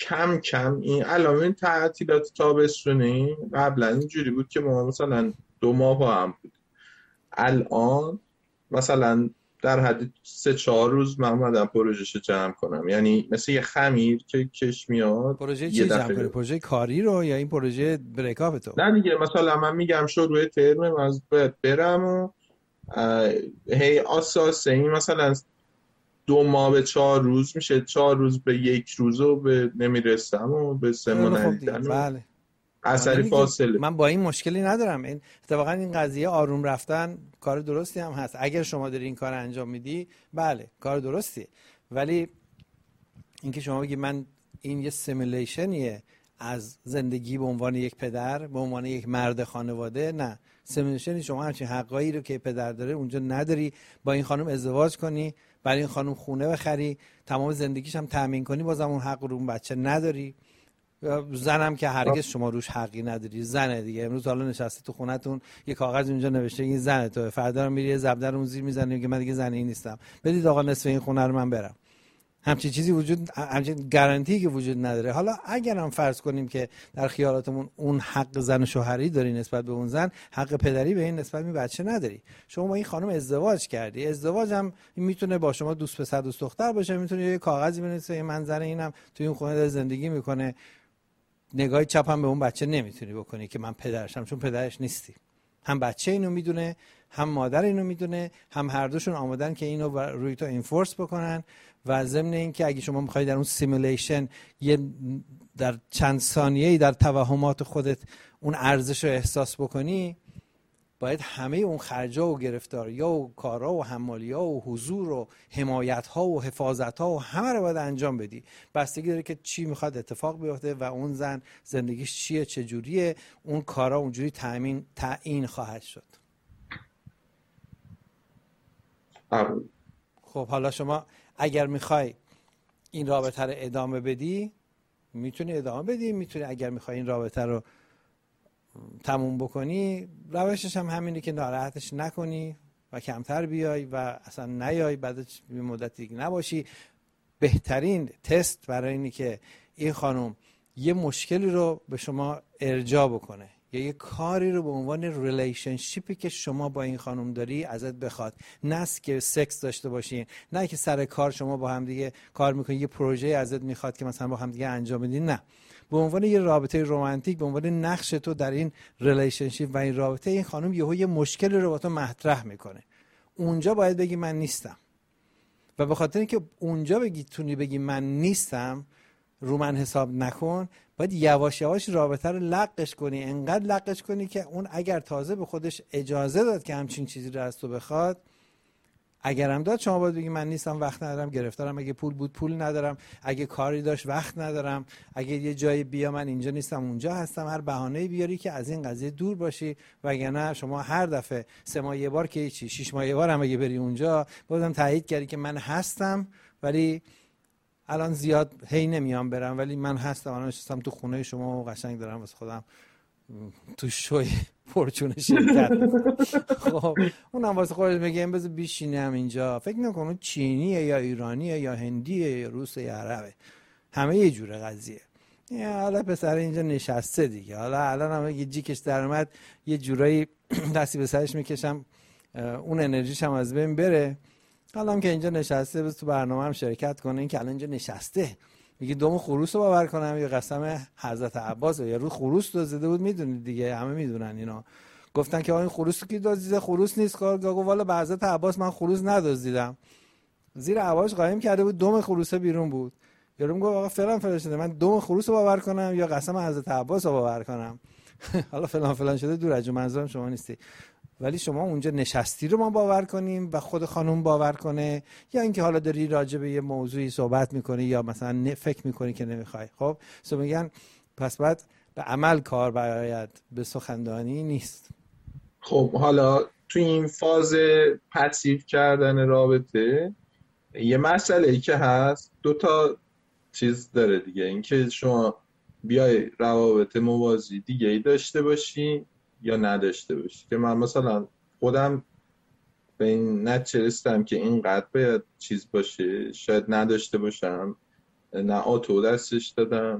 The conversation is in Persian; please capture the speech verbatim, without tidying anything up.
کم کم این الان تعطیلات تابستونی قبلا اینجوری بود که ما مثلا دو ماه با هم بود. الان مثلا در حد سه چهار روز من اومدم پروژهشو جمع کنم، یعنی مثل یه خمیر که کش میاد پروژه یه چی جمع کنی؟ دفعه. پروژه کاری رو یا این پروژه بریکاپ تو؟ نه دیگه، مثلا من میگم شروع ترم من از باید برم و اه، هی آساسه این مثلا دو ماه به چهار روز میشه، چهار روز به یک روز و به نمیرسم و به سه ماه خیلی خوب دیگه. ندیدن و بله. آره اثری دیگه، فاصله. من با این مشکلی ندارم. این اتفاقا این قضیه آروم رفتن کار درستی هم هست. اگر شما داری این کار انجام میدی، بله کار درستیه. ولی اینکه شما بگی من این یه سیمولیشنیه از زندگی به عنوان یک پدر، به عنوان یک مرد خانواده، نه. سیمولیشنی شما همچین حقایی رو که پدر داره اونجا نداری. با این خانم ازدواج کنی، برای این خانم خونه بخری، تمام زندگیش هم تامین کنی، بازم اون حق رو اون بچه نداری. زنم که هرگز شما روش حقی نداری. زنه دیگه. امروز حالا نشسته تو خونتون یه کاغذ اونجا نوشته این زنه تو، فردا رو میری یه زبدر اون زیر میزنی میگه من دیگه زن این نیستم، بدید آقا نصف این خونه رو من برم. همچین چیزی وجود، همچین گارانتی که وجود نداره. حالا اگرم فرض کنیم که در خیالاتمون اون حق زن و شوهری داری نسبت به اون زن، حق پدری به این نسبت به بچه نداری. شما با این خانم ازدواج کردی، ازدواج هم میتونه با شما دوست پسر دوست دختر باشه، میتونه یه کاغذی بنویسه این منظر اینم توی این خونه زندگی میکنه، نگاه چپ هم به اون بچه نمیتونی بکنی که من پدرشم، چون پدرش نیستی. هم بچه اینو میدونه، هم مادر اینو میدونه، هم هر دوشون آمادن که اینو روی تو انفورس بکنن. و ضمن این که اگه شما میخوای در اون سیمولیشن یه در چند ثانیه‌ای در توهمات خودت اون ارزش رو احساس بکنی، باید همه اون خرجا و گرفتاریا و کارا و حمالیا و حضور و حمایت‌ها و حفاظت‌ها و همه رو باید انجام بدی. بستگی داره که چی میخواد اتفاق بیفته و اون زن زندگیش چیه، چه جوریه، اون کارا اونجوری تامین تعیین خواهد شد. قبول. خب حالا شما اگر میخوای این رابطه رو ادامه بدی، میتونی ادامه بدی، میتونی اگر میخوای این رابطه رو تموم بکنی، روشش هم همینه که ناراحتش نکنی و کمتر بیای و اصلا نیای، بعد یه مدتی دیگه نباشی. بهترین تست برای اینه که این خانم یه مشکلی رو به شما ارجاع بکنه یا یه کاری رو به عنوان ریلیشنشیپی که شما با این خانم داری ازت بخواد. نه که سکس داشته باشین، نه که سر کار شما با هم دیگه کار میکنین، یه پروژه ازت میخواد که مثلا با هم دیگه انجام بدین، نه. به عنوان یه رابطه رمانتیک، به عنوان نقش تو در این ریلیشنشیپ و این رابطه، این خانم یهو یه مشکلی رو با تو مطرح میکنه. اونجا باید بگی من نیستم. و به خاطر اینکه اونجا بگی تونی بگی من نیستم، رو من حساب نکن، باید یواش یواش رابطه رو لقش کنی، انقدر لقش کنی که اون اگر تازه به خودش اجازه داد که همچین چیزی رو از تو بخواد، اگر هم داد، شما باید بگی من نیستم، وقت ندارم، گرفتارم، اگه پول بود پول ندارم، اگه کاری داشت وقت ندارم، اگه یه جایی بیا من اینجا نیستم اونجا هستم، هر بهانه‌ای بیاری که از این قضیه دور باشی. وگرنه شما هر دفعه سه ماه یه بار که چی، شش ماه یه بار هم اگه بری اونجا، بازم تایید کردی که من هستم، ولی الان زیاد هی نمیام برم، ولی من هستم، الان نشستم تو خونه شما و قشنگ دارم واسه خودم تو شوی پرچون شرکت. خب اونم واسه خودش میگه بذار بشینم اینجا، فکر نکنم چینیه یا ایرانیه یا هندیه یا روسه یا عربه، همه یه جوره قضیه. حالا پسر اینجا نشسته دیگه، حالا الان هم یه جیکش در اومد یه جورایی دستی به سرش میکشم اون انرژیش هم از بین بره. حالا هم که اینجا نشسته بذار تو برنامه هم شرکت کنه. این که الان اینجا نشسته میگه دوم خروس رو باور کنم یا قسم حضرت عباس، یا رو خروس دزدیده بود، میدونید دیگه، همه میدونن اینا. گفتن که آقا این خروس کی دزدیده؟ خروس نیست. گفت والا به حضرت عباس من خروس ندزدیدم. زیر عباش قایم کرده بود، دوم خروسه بیرون بود. یارو میگه آقا فلان فلان شده، من دوم خروس رو باور کنم یا قسم حضرت عباس رو باور کنم؟ حالا فلان فلان شده دور از منظورم شما نیستی، ولی شما اونجا نشستی رو ما باور کنیم و خود خانم باور کنه، یا اینکه حالا داری راجع به یه موضوعی صحبت میکنی یا مثلا فکر میکنی که نمیخوای. خب سو میگن پس بعد به عمل کار باید، به سخنرانی نیست. خب حالا تو این فاز پسیو کردن رابطه یه مسئله ای که هست، دو تا چیز داره دیگه، اینکه شما بیای روابط موازی دیگه ای داشته باشی یا نداشته باشی. که من مثلا خودم به این نتیجه رسیدم که اینقدر باید چیز باشه، شاید نداشته باشم. نه آتو دستش دادم